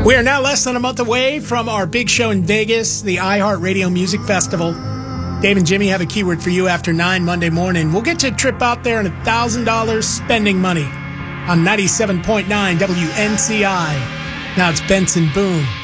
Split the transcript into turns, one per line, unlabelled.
We are now less than a month away from our big show in Vegas, the iHeartRadio Music Festival. Dave and Jimmy have a keyword for you after 9 Monday morning. We'll get you a trip out there and $1,000 spending money on 97.9 WNCI. Now it's Benson Boone.